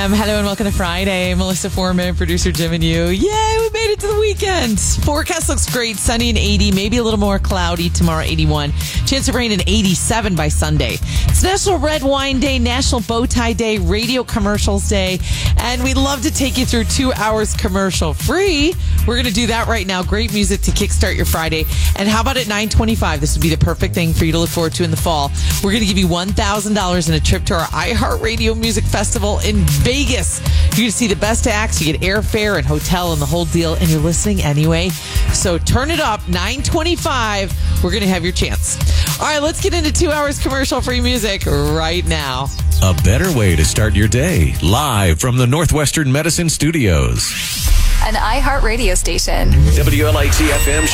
FM. Hello and welcome to Friday. Melissa Foreman, producer Jim and you. Yay, we made it to the weekend. Forecast looks great. Sunny and 80, maybe a little more cloudy tomorrow, 81. Chance of rain and 87 by Sunday. It's National Red Wine Day, National Bow Tie Day, Radio Commercials Day, and we'd love to take you through 2 hours commercial free. We're going to do that right now. Great music to kickstart your Friday. And how about at 9:25? This would be the perfect thing for you to look forward to in the fall. We're going to give you $1,000 in a trip to our iHeartRadio Music Festival in Vegas. You're going to see the best acts. You get airfare and hotel and the whole deal, and you're listening anyway. So turn it up. 9:25. We're going to have your chance. All right, let's get into 2 hours commercial-free music right now. A better way to start your day. Live from the Northwestern Medicine Studios. An iHeartRadio station. WLIT FM